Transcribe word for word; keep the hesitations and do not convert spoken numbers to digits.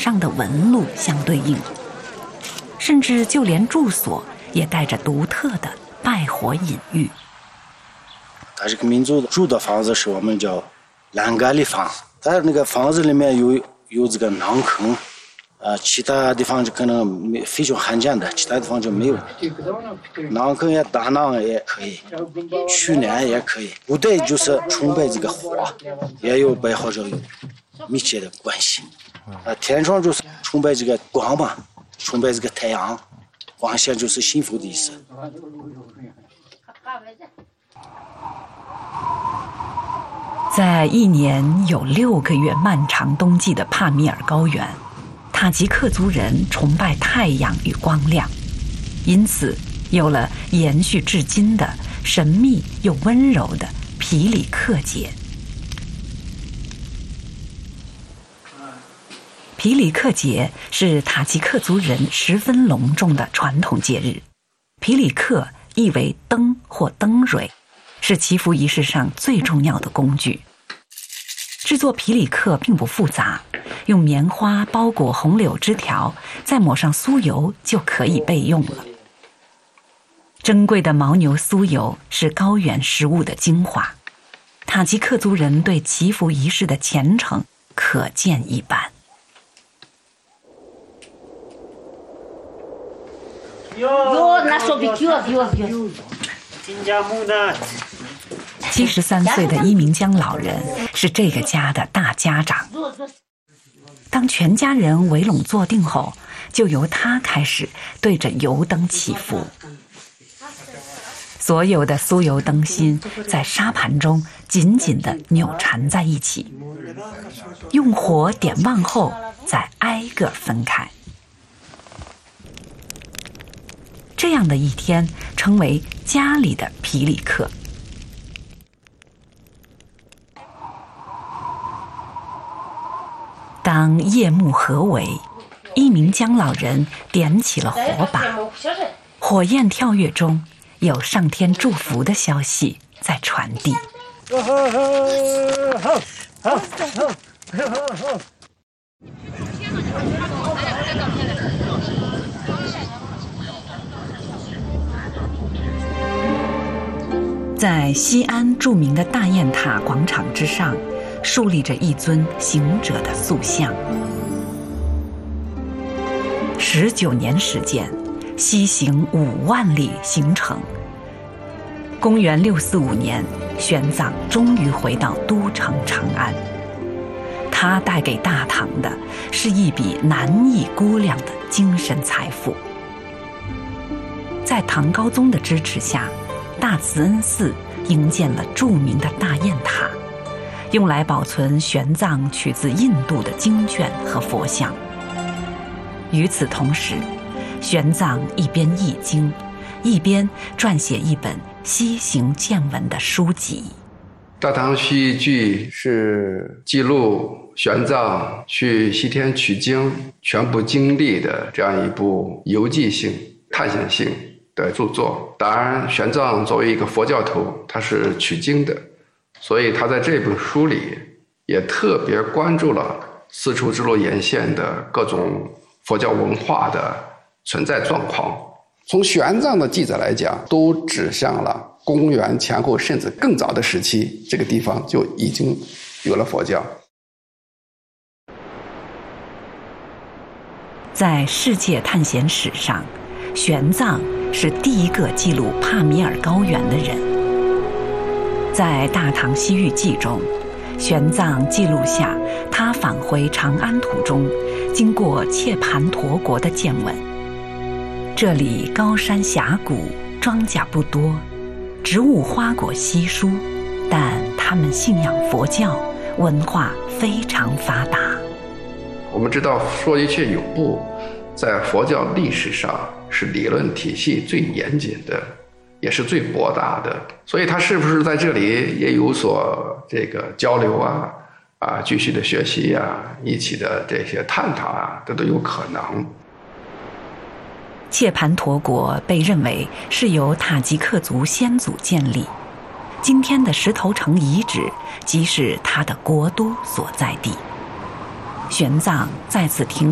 上的纹路相对应，甚至就连住所也带着独特的拜火隐喻。 他这个民族住的房子是我们叫栏杆的房，它那个房子里面有有这个囊坑，呃，其他地方就可能没非常罕见的，其他地方就没有。囊坑也打囊也可以，取暖也可以。古代就是崇拜这个火，也有拜火者有密切的关系。啊，天窗就是崇拜这个光嘛，崇拜这个太阳，光线就是幸福的意思。 在一年有六个月漫长冬季的帕米尔高原，塔吉克族人崇拜太阳与光亮，因此有了延续至今的神秘又温柔的皮里克节。皮里克节是塔吉克族人十分隆重的传统节日。皮里克意为灯或灯蕊，是祈福仪式上最重要的工具。制作皮里克并不复杂，用棉花包裹红柳枝条，再抹上酥油就可以备用了。珍贵的牦牛酥油是高原食物的精华，塔吉克族人对祈福仪式的虔诚可见一斑。七十三岁的伊明江老人是这个家的大家长。当全家人围拢坐定后，就由他开始对着油灯祈福。所有的酥油灯芯在沙盘中紧紧地扭缠在一起，用火点旺后再挨个分开。这样的一天称为家里的皮里克。当夜幕合围，伊明江老人点起了火把，火焰跳跃中有上天祝福的消息在传递。在西安著名的大雁塔广场之上，竖立着一尊行者的塑像。十九年时间，西行五万里行程。公元六四五年，玄奘终于回到都城长安。他带给大唐的是一笔难以估量的精神财富。在唐高宗的支持下，大慈恩寺营建了著名的大雁塔，用来保存玄奘取自印度的经卷和佛像。与此同时，玄奘一边译经，一边撰写一本西行见闻的书籍。 大唐西域记是记录玄奘去西天取经全部经历的这样一部游记性、探险性的著作。当然，玄奘作为一个佛教徒，他是取经的，所以他在这本书里也特别关注了丝绸之路沿线的各种佛教文化的存在状况。从玄奘的记载来讲，都指向了公元前后甚至更早的时期，这个地方就已经有了佛教。 在世界探险史上，玄奘是第一个记录帕米尔高原的人。在《大唐西域记》中，玄奘记录下他返回长安途中经过切盘陀国的见闻。这里高山峡谷，庄稼不多，植物花果稀疏，但他们信仰佛教，文化非常发达。 我们知道说一切有部在佛教历史上是理论体系最严谨的，也是最博大的，所以他是不是在这里也有所这个交流啊啊继续的学习啊，一起的这些探讨啊，这都有可能。 切盘陀国被认为是由塔吉克族先祖建立，今天的石头城遗址即是他的国都所在地。玄奘在此停